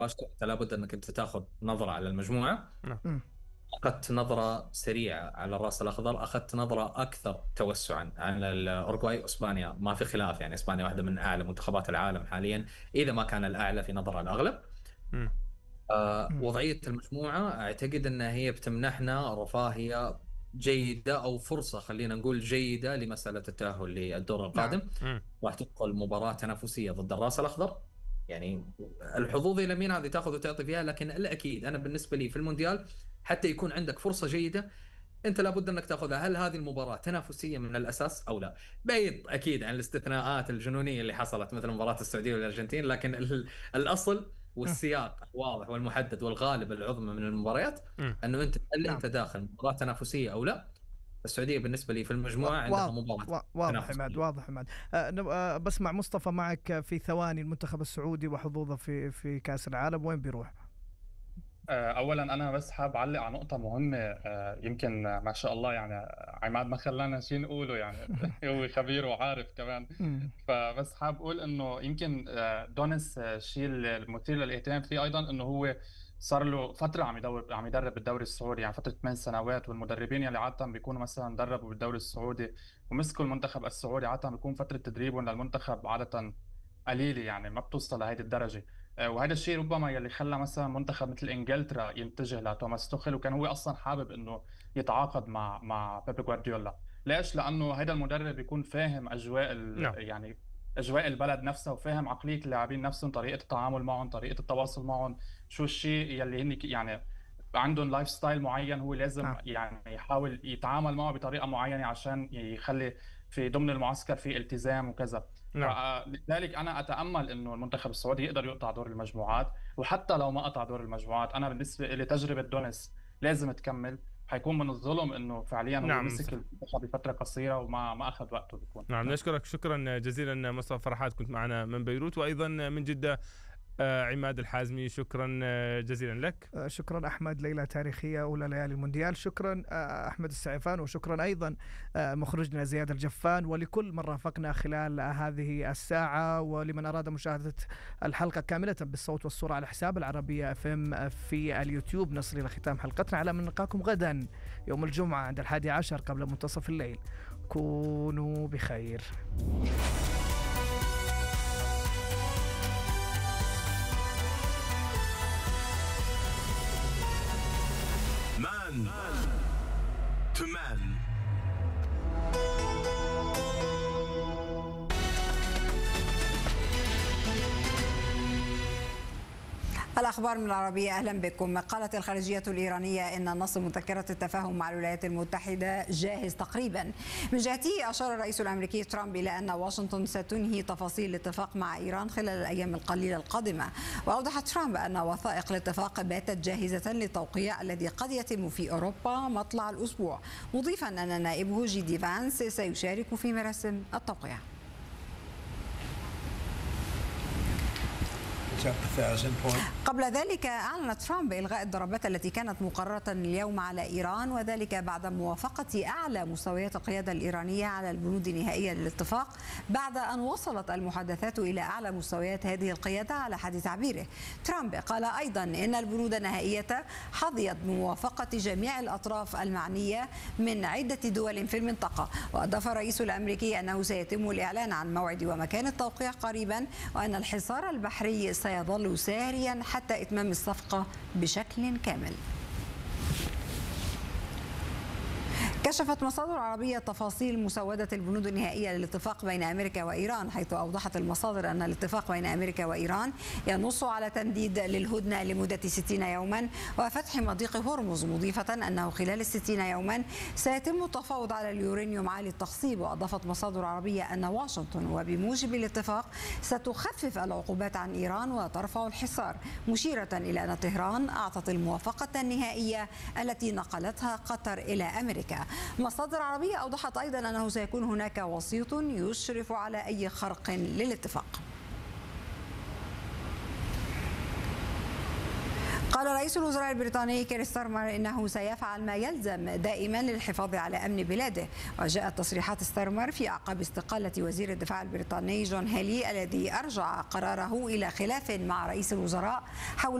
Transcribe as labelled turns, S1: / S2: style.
S1: انت لابد انك انت تاخذ نظره على المجموعه.
S2: نعم.
S1: اخذت نظره سريعه على الراس الاخضر، اخذت نظره اكثر توسعا على الاورجواي واسبانيا. ما في خلاف، يعني اسبانيا واحده من اعلى منتخبات العالم حاليا، اذا ما كان الاعلى في نظر الاغلب.
S2: مم.
S1: وضعيه المجموعه اعتقد انها هي بتمنحنا رفاهيه جيده، او فرصه خلينا نقول جيده لمساله التاهل للدور
S3: نعم.
S1: القادم. راح تدخل مباراه تنافسيه ضد الراس الاخضر، يعني الحظوظ الى مين هذه تاخذ وتعطي فيها، لكن الاكيد انا بالنسبه لي في المونديال حتى يكون عندك فرصه جيده انت لابد انك تاخذها. هل هذه المباراه تنافسيه من الاساس او لا؟ بعيد اكيد عن الاستثناءات الجنونيه اللي حصلت مثل مباراه السعوديه والارجنتين، لكن الاصل والسياق واضح والمحدد والغالب العظمى من المباريات انه انت هل
S3: نعم.
S1: انت داخل مباراه تنافسيه او لا. السعوديه بالنسبه لي في المجموعه عندها مباراه
S3: واضح عماد، واضح عماد. بسمع مصطفى معك في ثواني. المنتخب السعودي وحظوظه في كأس العالم وين بيروح؟
S4: اولا انا بس حاب اعلق على نقطه مهمه. يمكن ما شاء الله يعني عماد ما خلانا شيء نقوله، يعني هو خبير وعارف كمان. فبس حاب اقول انه يمكن دونيس الشيء المثير للاهتمام فيه ايضا انه هو صار له فتره عم يدرب بالدوري السعودي، يعني فتره 8 سنوات. والمدربين اللي عاده بيكونوا مثلا دربوا بالدوري السعودي ومسكوا المنتخب السعودي عاده بيكون فتره تدريبهم للمنتخب عاده قليله، يعني ما بتوصل لهيدي الدرجه. وهذا الشيء ربما يلي خلى مثلا منتخب مثل انجلترا يتجه لتوماس توخيل، وكان هو اصلا حابب انه يتعاقد مع بيب جوارديولا. ليش؟ لانه هذا المدرب يكون فاهم اجواء
S2: نعم.
S4: يعني اجواء البلد نفسها، وفاهم عقليه اللاعبين نفسهم، طريقه التعامل معهم، طريقه التواصل معهم، شو الشيء يلي هن يعني عندهم لايف ستايل معين هو لازم يعني يحاول يتعامل معه بطريقه معينه عشان يخلي في ضمن المعسكر في التزام وكذا. لذلك انا اتامل انه المنتخب السعودي يقدر يقطع دور المجموعات، وحتى لو ما قطع دور المجموعات انا بالنسبه لي تجربه دونيس لازم تكمل. حيكون من الظلم انه فعليا هو مسك المنتخب بفتره قصيره وما اخذ وقته بيكون.
S2: نعم. نشكرك شكرا جزيلا مصطفى فرحات، كنت معنا من بيروت، وايضا من جده عماد الحازمي، شكرا جزيلا لك.
S3: شكرا أحمد. ليلة تاريخية أولى ليالي المونديال. شكرا أحمد السعيفان، وشكرا أيضا مخرجنا زياد الجفان، ولكل من رافقنا خلال هذه الساعة، ولمن أراد مشاهدة الحلقة كاملة بالصوت والصورة على حساب العربية FM في اليوتيوب. نصل إلى ختام حلقتنا، على من نلقاكم غدا يوم الجمعة عند 11 قبل منتصف الليل. كونوا بخير.
S5: Man to man.
S6: الأخبار من العربية، أهلا بكم. قالت الخارجية الإيرانية إن نص مذكرة التفاهم مع الولايات المتحدة جاهز تقريبا. من جهته أشار الرئيس الأمريكي ترامب إلى أن واشنطن ستنهي تفاصيل الاتفاق مع إيران خلال الأيام القليلة القادمة. وأوضح ترامب أن وثائق الاتفاق باتت جاهزة للتوقيع الذي قد يتم في أوروبا مطلع الأسبوع، مضيفا أن نائبه جي دي فانس سيشارك في مراسم التوقيع. قبل ذلك أعلن ترامب إلغاء الضربات التي كانت مقررة اليوم على إيران، وذلك بعد موافقة أعلى مستويات القيادة الإيرانية على البنود النهائية للاتفاق، بعد أن وصلت المحادثات إلى أعلى مستويات هذه القيادة على حد تعبيره. ترامب قال أيضا إن البنود النهائية حظيت بموافقة جميع الأطراف المعنية من عدة دول في المنطقة. وأضاف الرئيس الأمريكي أنه سيتم الإعلان عن موعد ومكان التوقيع قريبا، وأن الحصار البحري سيظل ساريا حتى إتمام الصفقة بشكل كامل. كشفت مصادر عربية تفاصيل مسودة البنود النهائية للاتفاق بين أمريكا وإيران، حيث أوضحت المصادر أن الاتفاق بين أمريكا وإيران ينص على تمديد للهدنة لمدة 60 يوما وفتح مضيق هرمز، مضيفة أنه خلال 60 يوما سيتم التفاوض على اليورانيوم عالي التخصيب. وأضافت مصادر عربية أن واشنطن وبموجب الاتفاق ستخفف العقوبات عن إيران وترفع الحصار، مشيرة إلى أن طهران أعطت الموافقة النهائية التي نقلتها قطر إلى أمريكا. مصادر عربية أوضحت أيضا أنه سيكون هناك وسيط يشرف على أي خرق للاتفاق. قال رئيس الوزراء البريطاني كير ستارمر إنه سيفعل ما يلزم دائما للحفاظ على أمن بلاده. وجاءت تصريحات ستارمر في أعقاب استقالة وزير الدفاع البريطاني جون هيلي الذي أرجع قراره إلى خلاف مع رئيس الوزراء حول